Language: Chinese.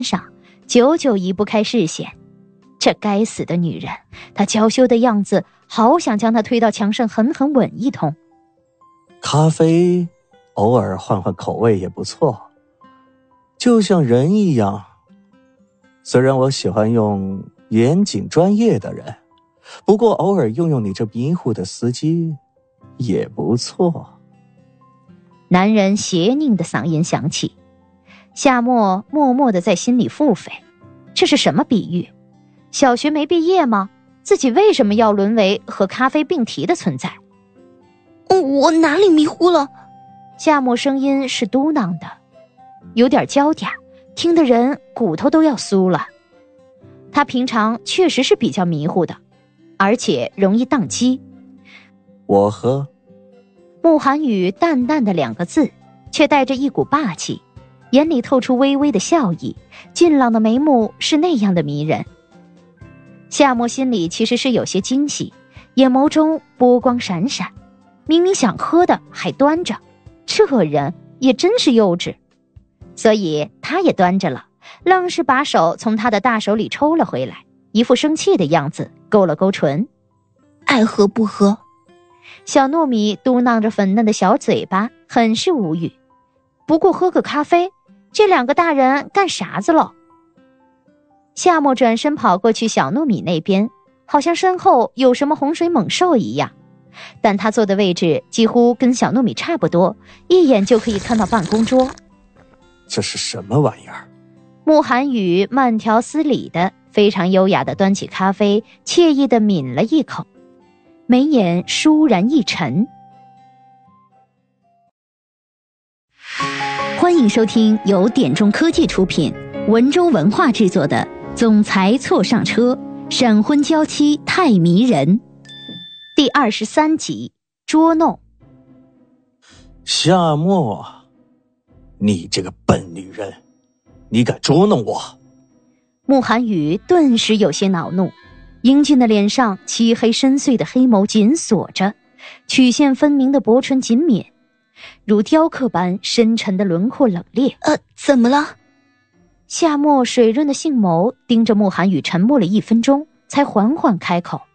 上，久久移不开视线。这该死的女人，她娇羞的样子，好想将她推到墙上狠狠吻一通。 咖啡偶尔换换口味也不错，就像人一样。虽然我喜欢用严谨专业的人，不过偶尔用用你这迷糊的司机也不错。 男人邪佞的嗓音响起，夏沫默默地在心里腹诽，这是什么比喻？小学没毕业吗？自己为什么要沦为和咖啡并提的存在？ 我哪里迷糊了？ 夏沫声音是嘟囔的，有点焦点，听得人骨头都要酥了。他平常确实是比较迷糊的，而且容易宕机。 我喝。 慕寒雨淡淡的2个字，却带着一股霸气，眼里透出微微的笑意，俊朗的眉目是那样的迷人。夏沫心里其实是有些惊喜，眼眸中波光闪闪，明明想喝的还端着，这人也真是幼稚。所以他也端着了，愣是把手从他的大手里抽了回来，一副生气的样子，勾了勾唇。 爱喝不喝？ 小糯米嘟囔着粉嫩的小嘴巴，很是无语。不过喝个咖啡，这2个大人干啥子了？夏沫转身跑过去小糯米那边，好像身后有什么洪水猛兽一样，但他坐的位置几乎跟小糯米差不多，一眼就可以看到办公桌。 这是什么玩意儿？ 慕寒雨慢条斯理的，非常优雅的端起咖啡，惬意的抿了一口，眉眼倏然一沉。 欢迎收听由点中科技出品，文州文化制作的《总裁错上车》，闪婚娇妻太迷人， 第23集，捉弄。 夏沫，你这个笨女人，你敢捉弄我？ 慕寒雨顿时有些恼怒，英俊的脸上漆黑深邃的黑眸紧锁着，曲线分明的薄唇紧抿，如雕刻般深沉的轮廓冷冽。 怎么了？ 夏沫水润的杏眸盯着慕寒雨沉默了1分钟，才缓缓开口。